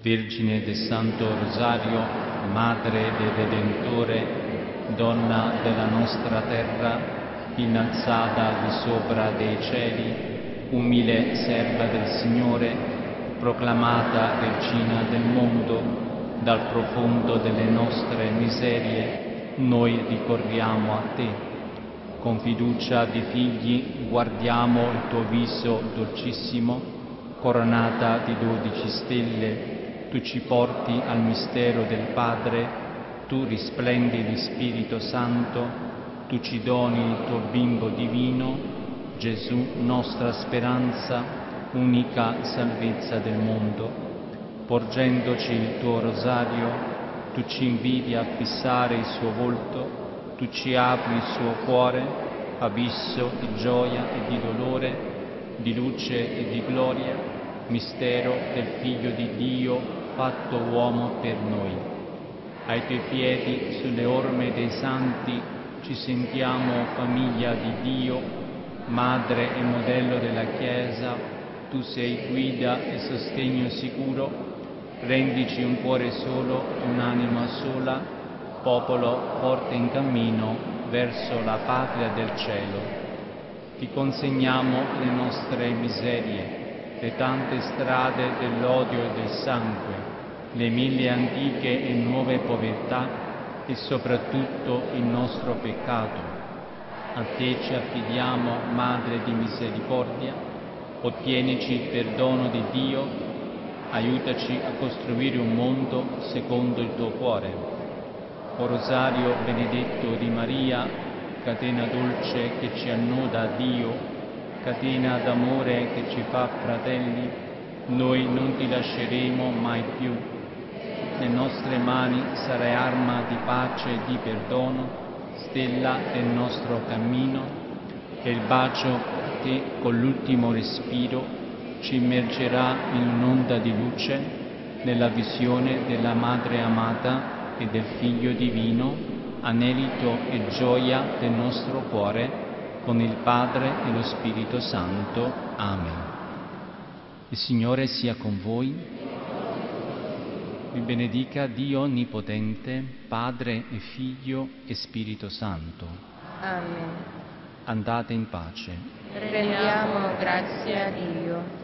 Vergine del Santo Rosario, Madre del Redentore, Donna della nostra terra, innalzata al di sopra dei cieli, umile serva del Signore, proclamata Regina del mondo, dal profondo delle nostre miserie, noi ricorriamo a te. Con fiducia di figli guardiamo il tuo viso dolcissimo, coronata di 12 stelle, tu ci porti al mistero del Padre, tu risplendi di Spirito Santo, tu ci doni il tuo bimbo divino, Gesù, nostra speranza, unica salvezza del mondo. Porgendoci il tuo rosario, tu ci inviti a fissare il suo volto, tu ci apri il suo cuore, abisso di gioia e di dolore, di luce e di gloria, mistero del Figlio di Dio fatto uomo per noi. Ai tuoi piedi, sulle orme dei santi, ci sentiamo famiglia di Dio, madre e modello della Chiesa, tu sei guida e sostegno sicuro, rendici un cuore solo, un'anima sola, popolo forte in cammino verso la patria del cielo. Ti consegniamo le nostre miserie, le tante strade dell'odio e del sangue, le 1000 antiche e nuove povertà e soprattutto il nostro peccato. A te ci affidiamo, Madre di misericordia, ottienici il perdono di Dio, aiutaci a costruire un mondo secondo il tuo cuore. O Rosario benedetto di Maria, catena dolce che ci annoda a Dio, catena d'amore che ci fa fratelli, noi non ti lasceremo mai più. Le nostre mani sarai arma di pace e di perdono, stella del nostro cammino, e il bacio che con l'ultimo respiro ci immergerà in un'onda di luce nella visione della Madre amata e del Figlio divino, anelito e gioia del nostro cuore, con il Padre e lo Spirito Santo. Amen. Il Signore sia con voi. Vi benedica Dio Onnipotente, Padre e Figlio e Spirito Santo. Amen. Andate in pace. Rendiamo grazie a Dio.